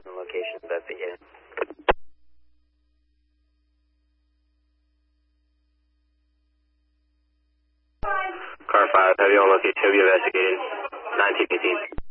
Location investigated. Car 5, have you on location, have you investigated? 1918.